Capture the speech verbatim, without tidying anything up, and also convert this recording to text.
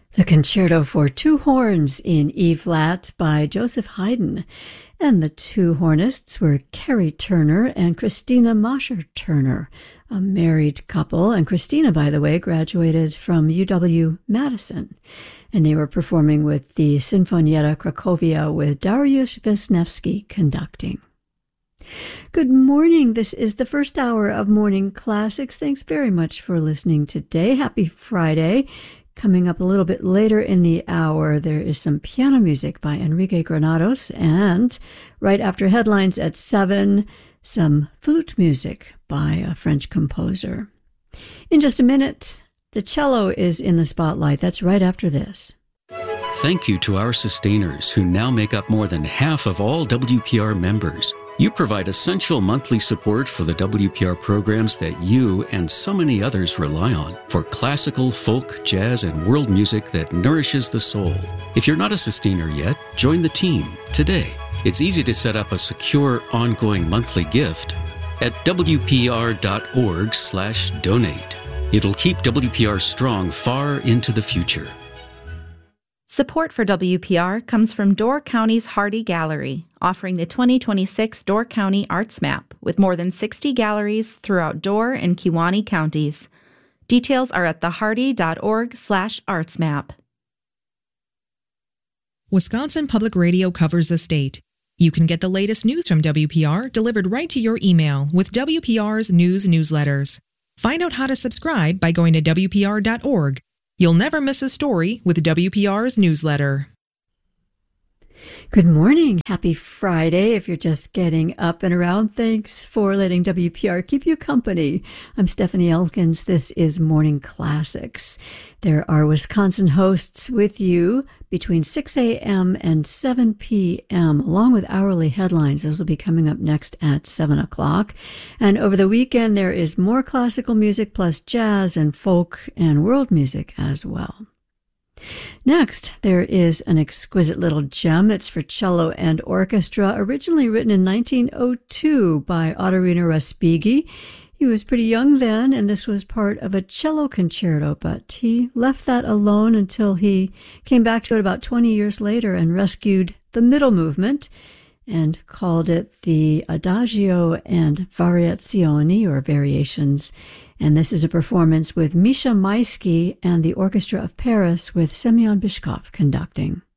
The Concerto for Two Horns in E-flat by Joseph Haydn, and the two hornists were Carrie Turner and Christina Mosher Turner, a married couple, and Christina, by the way, graduated from U W-Madison, and they were performing with the Sinfonietta Cracovia with Dariusz Wisniewski conducting. Good morning. This is the first hour of Morning Classics. Thanks very much for listening today. Happy Friday. Coming up a little bit later in the hour, there is some piano music by Enrique Granados, and right after headlines at seven, some flute music by a French composer. In just a minute, the cello is in the spotlight. That's right after this. Thank you to our sustainers who now make up more than half of all W P R members. You provide essential monthly support for the W P R programs that you and so many others rely on for classical, folk, jazz, and world music that nourishes the soul. If you're not a sustainer yet, join the team today. It's easy to set up a secure, ongoing monthly gift at W P R dot org slash donate. It'll keep W P R strong far into the future. Support for W P R comes from Door County's Hardy Gallery, offering the twenty twenty-six Door County Arts Map with more than sixty galleries throughout Door and Kewaunee counties. Details are at the hardy dot org slash arts map. Wisconsin Public Radio covers the state. You can get the latest news from W P R delivered right to your email with W P R's news newsletters. Find out how to subscribe by going to W P R dot org. You'll never miss a story with W P R's newsletter. Good morning. Happy Friday. If you're just getting up and around, thanks for letting W P R keep you company. I'm Stephanie Elkins. This is Morning Classics. There are Wisconsin hosts with you between six a.m. and seven p.m., along with hourly headlines. Those will be coming up next at seven o'clock. And over the weekend, there is more classical music plus jazz and folk and world music as well. Next, there is an exquisite little gem. It's for cello and orchestra, originally written in nineteen oh two by Ottorino Respighi. He was pretty young then, and this was part of a cello concerto, but he left that alone until he came back to it about twenty years later and rescued the middle movement and called it the Adagio and Variazioni, or Variations. And this is a performance with Misha Maisky and the Orchestra of Paris with Semyon Bishkov conducting.